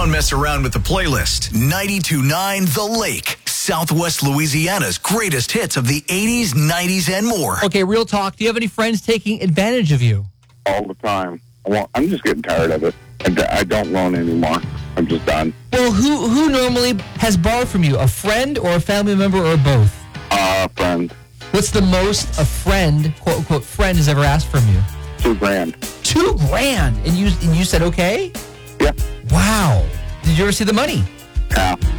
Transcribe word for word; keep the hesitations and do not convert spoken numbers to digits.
Don't mess around with the playlist. ninety-two point nine The Lake, Southwest Louisiana's greatest hits of the eighties, nineties, and more. Okay, real talk. Do you have any friends taking advantage of you? All the time. Well, I'm just getting tired of it. I, d- I don't loan anymore. I'm just done. Well, who who normally has borrowed from you? A friend or a family member or both? Uh, friend. What's the most a friend, quote unquote, friend has ever asked from you? Two grand. Two grand, and you and you said okay? Yeah. Wow. Did you ever see the money? Yeah.